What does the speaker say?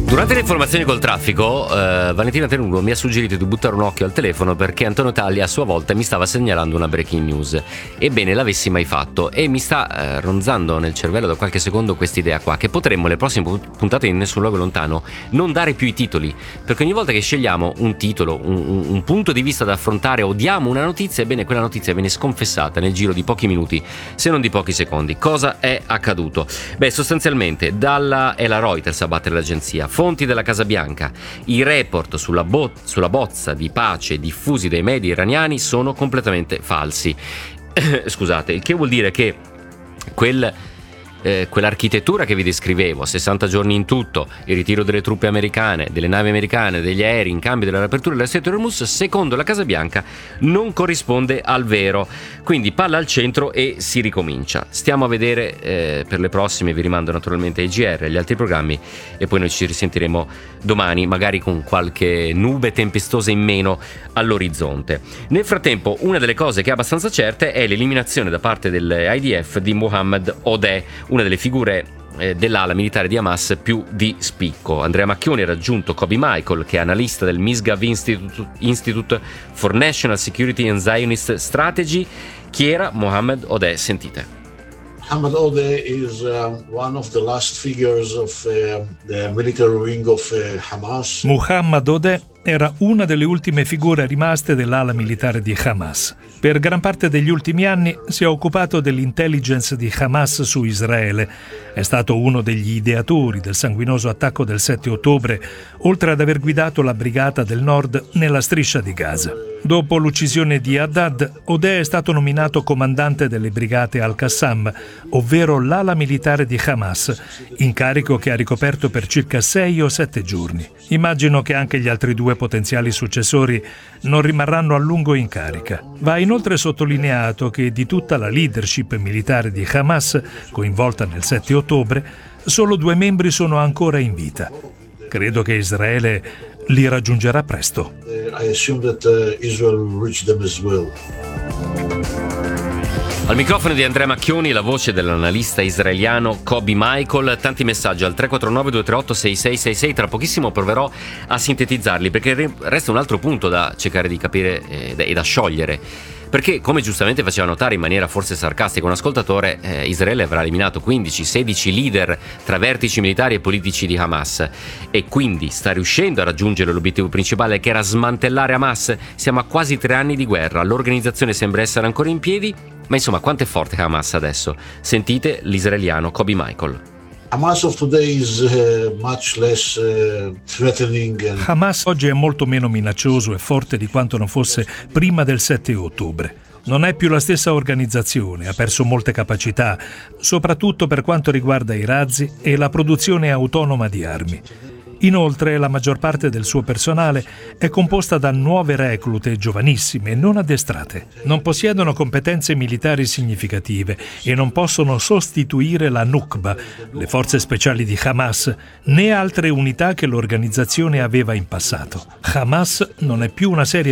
Durante le informazioni col traffico, Valentina Tenulo mi ha suggerito di buttare un occhio al telefono perché Antonio Taglia a sua volta mi stava segnalando una breaking news. Ebbene, l'avessi mai fatto, e mi sta ronzando nel cervello da qualche secondo quest'idea qua, che potremmo le prossime puntate in Nessun Luogo Lontano non dare più i titoli, perché ogni volta che scegliamo un titolo, un punto di vista da affrontare o diamo una notizia, ebbene quella notizia viene sconfessata nel giro di pochi minuti, se non di pochi secondi. Cosa è accaduto? Beh, sostanzialmente è la Reuters a battere l'agenzia. Fonti della Casa Bianca: i report sulla bozza di pace diffusi dai media iraniani sono completamente falsi. Scusate, il che vuol dire che quell'architettura che vi descrivevo, 60 giorni in tutto, il ritiro delle truppe americane, delle navi americane, degli aerei in cambio della riapertura della Stretto di Hormuz, secondo la Casa Bianca non corrisponde al vero. Quindi palla al centro e si ricomincia. Stiamo a vedere per le prossime, vi rimando naturalmente ai GR, agli altri programmi, e poi noi ci risentiremo domani, magari con qualche nube tempestosa in meno all'orizzonte. Nel frattempo, una delle cose che è abbastanza certe è l'eliminazione da parte dell'IDF di Mohammed Odeh, una delle figure dell'ala militare di Hamas più di spicco. Andrea Macchioni ha raggiunto Kobi Michael, che è analista del Misgav Institute for National Security and Zionist Strategy. Chi era Mohammed Odeh? Sentite. Mohammed Odeh is one of the last figures of the military wing of Hamas. Mohammed Odeh era una delle ultime figure rimaste dell'ala militare di Hamas. Per gran parte degli ultimi anni si è occupato dell'intelligence di Hamas su Israele. È stato uno degli ideatori del sanguinoso attacco del 7 ottobre, oltre ad aver guidato la Brigata del Nord nella striscia di Gaza. Dopo l'uccisione di Haddad, Odeh è stato nominato comandante delle Brigate Al-Qassam, ovvero l'ala militare di Hamas, incarico che ha ricoperto per circa 6 o 7 giorni. Immagino che anche gli altri due potenziali successori non rimarranno a lungo in carica. Va inoltre sottolineato che di tutta la leadership militare di Hamas, coinvolta nel 7 ottobre, solo 2 membri sono ancora in vita. Credo che Israele li raggiungerà presto. I assume that Israel will reach them as well. Al microfono di Andrea Macchioni, la voce dell'analista israeliano Kobi Michael. Tanti messaggi al 349-238-6666. Tra pochissimo proverò a sintetizzarli, perché resta un altro punto da cercare di capire e da sciogliere. Perché, come giustamente faceva notare in maniera forse sarcastica un ascoltatore, Israele avrà eliminato 15-16 leader tra vertici militari e politici di Hamas, e quindi sta riuscendo a raggiungere l'obiettivo principale, che era smantellare Hamas. Siamo a quasi 3 anni di guerra, l'organizzazione sembra essere ancora in piedi, ma insomma, quanto è forte Hamas adesso? Sentite l'israeliano Kobi Michael. Hamas of today is much less threatening. Hamas oggi è molto meno minaccioso e forte di quanto non fosse prima del 7 ottobre. Non è più la stessa organizzazione, ha perso molte capacità, soprattutto per quanto riguarda i razzi e la produzione autonoma di armi. Inoltre, la maggior parte del suo personale è composta da nuove reclute giovanissime, non addestrate. Non possiedono competenze militari significative e non possono sostituire la Nukba, le forze speciali di Hamas, né altre unità che l'organizzazione aveva in passato. Hamas non è più una serie